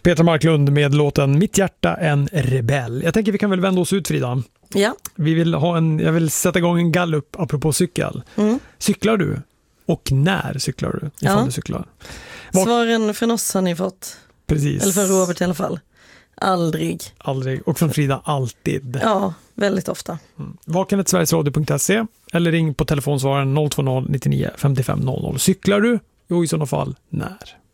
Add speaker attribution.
Speaker 1: Petra Marklund med låten Mitt hjärta en rebell. Jag tänker vi kan väl vända oss ut, Frida.
Speaker 2: Ja.
Speaker 1: Jag vill sätta igång en gallup apropå cykel. Cyklar du? Och när cyklar du? Ifall du cyklar.
Speaker 2: Svaren från oss har ni fått.
Speaker 1: Precis.
Speaker 2: Eller från Robert i alla fall. Aldrig.
Speaker 1: Och från Frida alltid.
Speaker 2: Ja, väldigt ofta.
Speaker 1: Vaken@sverigesradio.se eller ring på telefonsvararen 020 99 55 00. Cyklar du? Jo, i sådana fall när?